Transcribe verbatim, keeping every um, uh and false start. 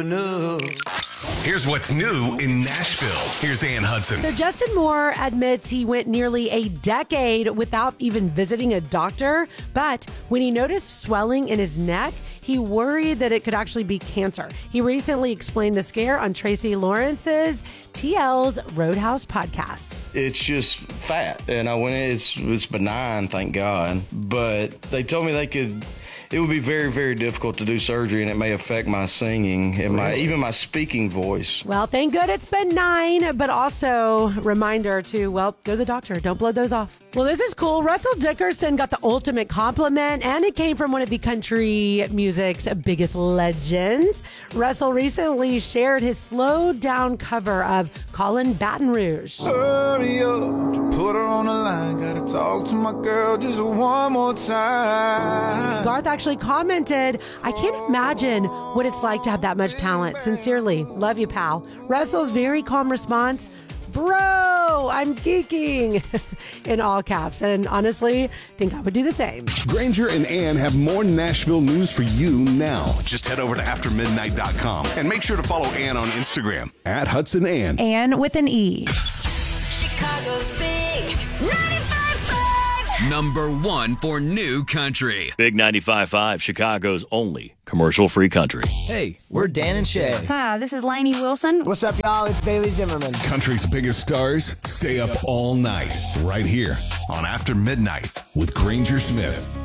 enough. Here's what's new in Nashville. Here's Ann Hudson. So Justin Moore admits he went nearly a decade without even visiting a doctor. But when he noticed swelling in his neck, he worried that it could actually be cancer. He recently explained the scare on Tracy Lawrence's T L's Roadhouse podcast. It's just fat. And I went in, it's, it's benign, thank God. But they told me they could... It would be very, very difficult to do surgery, and it may affect my singing and my even my speaking voice. Well, thank good it's benign, but also reminder to, well, go to the doctor. Don't blow those off. Well, this is cool. Russell Dickerson got the ultimate compliment, and it came from one of the country music's biggest legends. Russell recently shared his slowed down cover of Callin' Baton Rouge. Hurry up, put her on the line. Gotta talk to my girl just one more time. Garth actually commented, I can't imagine what it's like to have that much talent. Sincerely, love you, pal. Russell's very calm response, bro, I'm geeking, in all caps. And honestly, think I would do the same. Granger and Ann have more Nashville news for you now. Just head over to after midnight dot com and make sure to follow Ann on Instagram at Hudson Ann. Ann with an E. Chicago's big ninety-five point five. Number one for new country. Big ninety-five point five, Chicago's only commercial-free country. Hey, we're Dan and Shay. Hi, this is Lainey Wilson. What's up, y'all? It's Bailey Zimmerman. Country's biggest stars stay up all night right here on After Midnight with Granger Smith.